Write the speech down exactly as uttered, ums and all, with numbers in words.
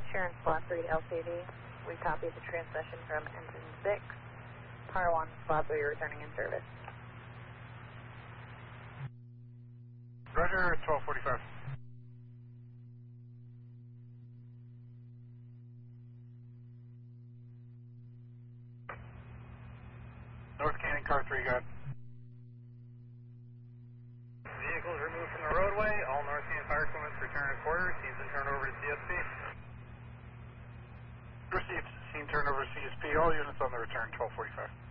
Sharon Slot three to L C D. We copied the transmission from engine six. Power one, Slot three returning in service. Roger, twelve forty-five. North Canyon, car three, got. Vehicles removed from the roadway. All North Canyon fire equipment return to quarters. Teams been turned over to C S P. Received. Team turned over to C S P. All units on the return, twelve forty-five.